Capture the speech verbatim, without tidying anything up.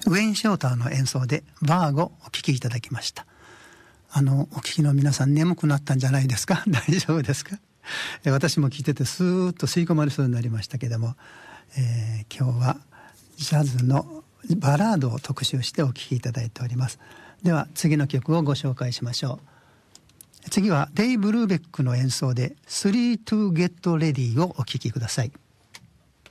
ウェイン・ショーターの演奏でバーゴお聴きいただきました。あのお聴きの皆さん、眠くなったんじゃないですか？大丈夫ですか？私も聴いててスーッと吸い込まれそうになりましたけども、えー、今日はジャズのバラードを特集してお聴きいただいております。では次の曲をご紹介しましょう。次はデイ・ブルーベックの演奏でスリー to Get Ready をお聴きください。